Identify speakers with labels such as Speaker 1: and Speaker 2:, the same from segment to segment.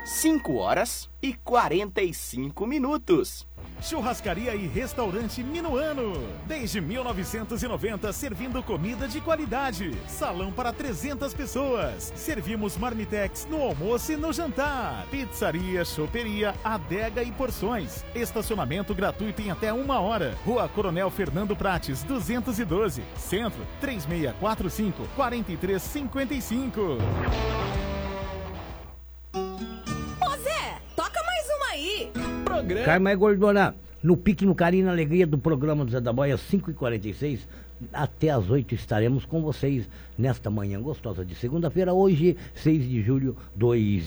Speaker 1: 5h45.
Speaker 2: Churrascaria e restaurante Minuano. Desde 1990, servindo comida de qualidade. Salão para 300 pessoas. Servimos marmitex no almoço e no jantar. Pizzaria, choperia, adega e porções. Estacionamento gratuito em até 1 hora. Rua Coronel Fernando Prates, 212. Centro, 3645-4355.
Speaker 3: Ô Zé, toca mais uma aí.
Speaker 4: Carma e Gordona, no Pique, no Carinho, na Alegria do programa do Zé da Boia, 5h46, até às 8 estaremos com vocês nesta manhã gostosa de segunda-feira, hoje, 6 de julho de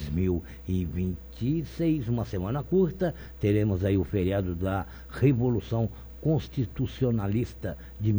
Speaker 4: 2026, uma semana curta, teremos aí o feriado da Revolução Constitucionalista de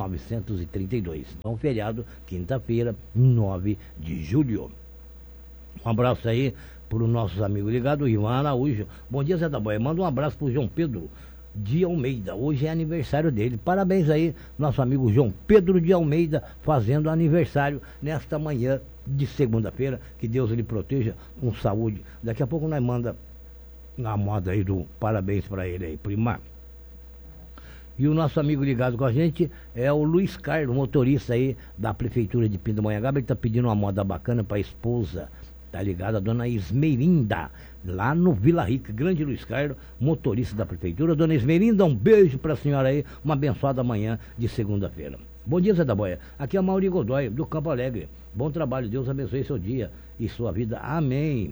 Speaker 4: 1932. Então, feriado, quinta-feira, 9 de julho. Um abraço aí para os nossos amigos ligados, o Ivan Araújo. Bom dia, Zé da Boia. Manda um abraço para o João Pedro de Almeida. Hoje é aniversário dele. Parabéns aí, nosso amigo João Pedro de Almeida, fazendo aniversário nesta manhã de segunda-feira. Que Deus lhe proteja com saúde. Daqui a pouco nós manda na moda aí do parabéns para ele aí, primar. E o nosso amigo ligado com a gente é o Luiz Carlos, motorista aí da Prefeitura de Pindamonhangaba. Ele está pedindo uma moda bacana para a esposa, tá ligado? A dona Esmerinda, lá no Vila Rica. Grande Luiz Carlos, motorista da Prefeitura. Dona Esmerinda, um beijo para a senhora aí, uma abençoada manhã de segunda-feira. Bom dia, Zé da Boia. Aqui é a Mauri Godoy, do Campo Alegre. Bom trabalho, Deus abençoe seu dia e sua vida. Amém.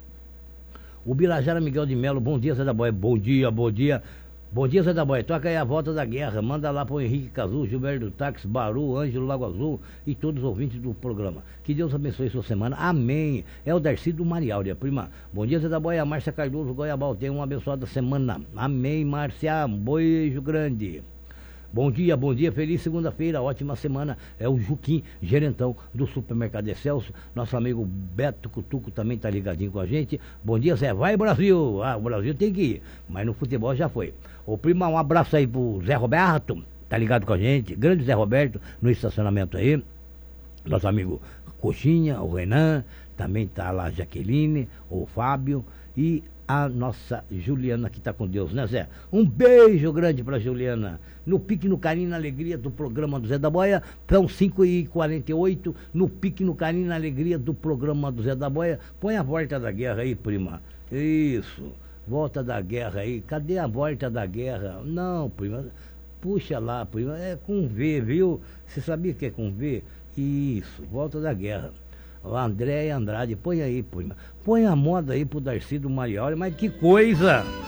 Speaker 4: O Birajara Miguel de Melo, bom dia, Zé da Boia. Bom dia, bom dia. Bom dia, Zé da Boia. Toca aí a volta da guerra. Manda lá pro Henrique Cazu, Gilberto Táxi, Baru, Ângelo Lago Azul e todos os ouvintes do programa. Que Deus abençoe sua semana. Amém. É o Darcy do Mariáurea, prima. Bom dia, Zé da Boia. Márcia Cardoso, Goiabal. Tenha uma abençoada semana. Amém, Márcia. Um beijo grande. Bom dia, feliz segunda-feira, ótima semana. É o Juquim, gerentão do Supermercado Excelso. Nosso amigo Beto Cutuco também tá ligadinho com a gente. Bom dia, Zé. Vai, Brasil! Ah, o Brasil tem que ir, mas no futebol já foi. Ô, prima, um abraço aí pro Zé Roberto, tá ligado com a gente. Grande Zé Roberto, no estacionamento aí. Nosso amigo Coxinha, o Renan, também tá lá a Jaqueline, o Fábio e a nossa Juliana, que está com Deus, né, Zé? Um beijo grande para Juliana. No Pique, no Carinho, na Alegria do programa do Zé da Boia. São 5h48. No Pique, no Carinho, na Alegria do programa do Zé da Boia. Põe a volta da guerra aí, prima. Isso. Volta da guerra aí. Cadê a volta da guerra? Não, prima. Puxa lá, prima. É com V, viu? Você sabia que é com V? Isso. Volta da guerra. O André Andrade, põe aí, prima. Põe a moda aí pro Darcy do Mariáurea, mas que coisa!